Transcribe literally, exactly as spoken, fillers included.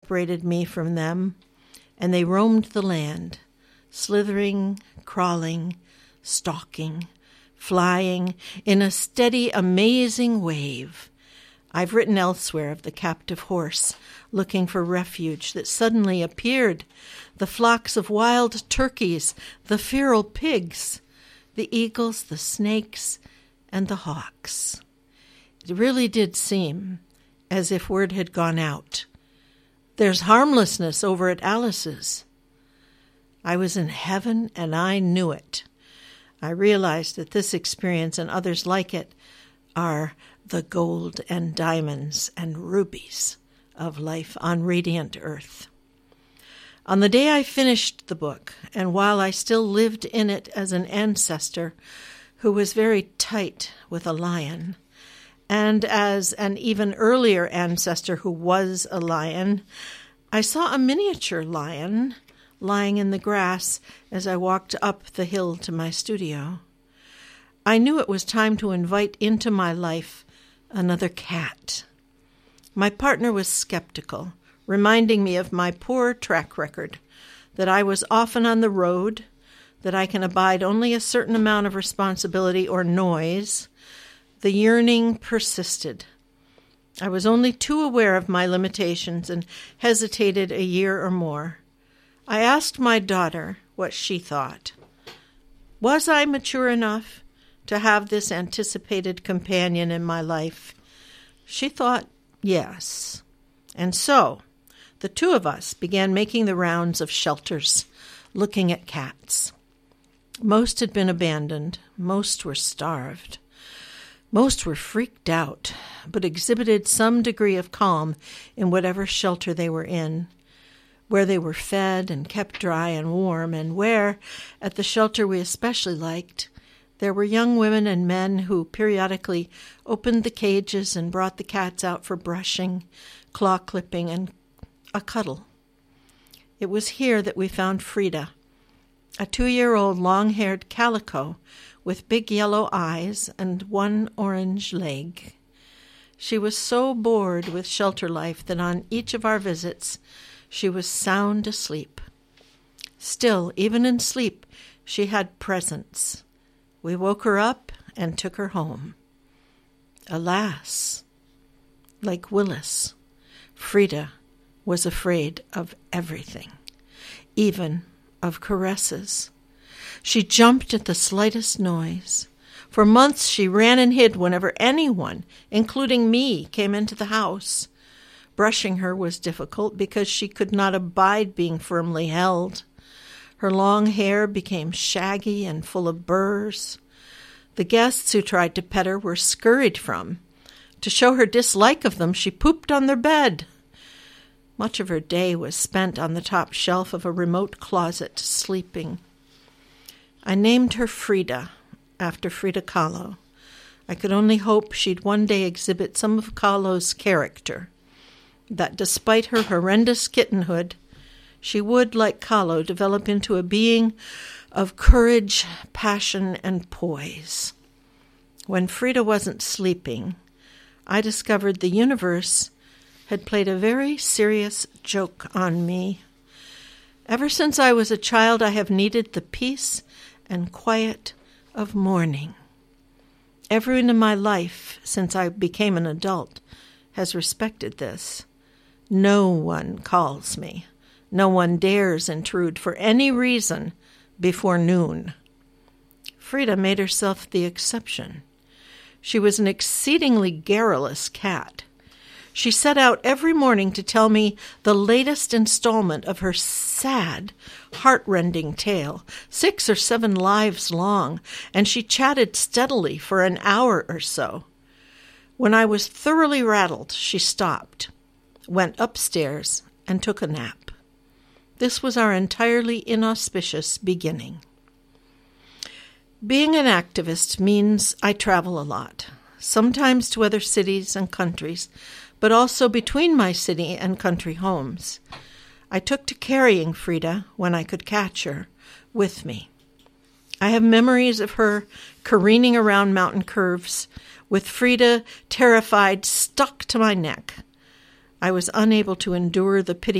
separated me from them, and they roamed the land, slithering, crawling, stalking, flying in a steady, amazing wave. I've written elsewhere of the captive horse looking for refuge that suddenly appeared, the flocks of wild turkeys, the feral pigs, the eagles, the snakes, and the hawks. It really did seem as if word had gone out. There's harmlessness over at Alice's. I was in heaven, and I knew it. I realized that this experience and others like it are the gold and diamonds and rubies of life on radiant earth. On the day I finished the book, and while I still lived in it as an ancestor who was very tight with a lion, and as an even earlier ancestor who was a lion, I saw a miniature lion lying in the grass as I walked up the hill to my studio. I knew it was time to invite into my life another cat. My partner was skeptical, reminding me of my poor track record, that I was often on the road, that I can abide only a certain amount of responsibility or noise. The yearning persisted. I was only too aware of my limitations and hesitated a year or more. I asked my daughter what she thought. Was I mature enough to have this anticipated companion in my life? She thought yes. And so, the two of us began making the rounds of shelters, looking at cats. Most had been abandoned. Most were starved. Most were freaked out, but exhibited some degree of calm in whatever shelter they were in, where they were fed and kept dry and warm, and where, at the shelter we especially liked, there were young women and men who periodically opened the cages and brought the cats out for brushing, claw clipping, and a cuddle. It was here that we found Frida, a two-year-old long-haired calico with big yellow eyes and one orange leg. She was so bored with shelter life that on each of our visits she was sound asleep. Still, even in sleep, she had presence. We woke her up and took her home. Alas, like Willis, Frida was afraid of everything, even of caresses. She jumped at the slightest noise. For months she ran and hid whenever anyone, including me, came into the house. Brushing her was difficult because she could not abide being firmly held. Her long hair became shaggy and full of burrs. The guests who tried to pet her were scurried from. To show her dislike of them, she pooped on their bed. Much of her day was spent on the top shelf of a remote closet, sleeping. I named her Frida, after Frida Kahlo. I could only hope she'd one day exhibit some of Kahlo's character, that despite her horrendous kittenhood, she would, like Kahlo, develop into a being of courage, passion, and poise. When Frida wasn't sleeping, I discovered the universe had played a very serious joke on me. Ever since I was a child, I have needed the peace and quiet of morning. Everyone in my life, since I became an adult, has respected this. No one calls me. No one dares intrude for any reason before noon. Frida made herself the exception. She was an exceedingly garrulous cat. She set out every morning to tell me the latest installment of her sad, heart-rending tale, six or seven lives long, and she chatted steadily for an hour or so. When I was thoroughly rattled, she stopped, went upstairs, and took a nap. This was our entirely inauspicious beginning. Being an activist means I travel a lot, sometimes to other cities and countries, but also between my city and country homes. I took to carrying Frida, when I could catch her, with me. I have memories of her careening around mountain curves, with Frida, terrified, stuck to my neck. I was unable to endure the pity